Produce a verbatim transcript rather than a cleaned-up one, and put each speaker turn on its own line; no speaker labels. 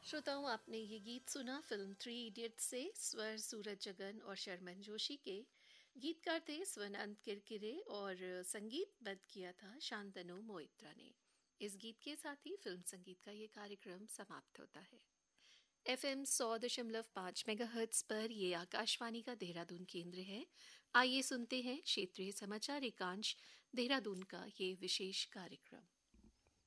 श्रोताओं, आपने ये गीत सुना फिल्म थ्री इडियट्स से। स्वर सूरज जगन और शर्मन जोशी के। गीतकार थे स्वनांत किरकिरे और संगीतबद्ध किया था शांतनु मोइत्रा ने। इस गीत के साथ ही फिल्म संगीत का ये कार्यक्रम समाप्त होता है। एफ एम सौ दशमलव पाँच मेगा हर्ट्स पर ये आकाशवाणी का देहरादून केंद्र है। आइए सुनते हैं क्षेत्रीय समाचार एकांश देहरादून का ये विशेष कार्यक्रम।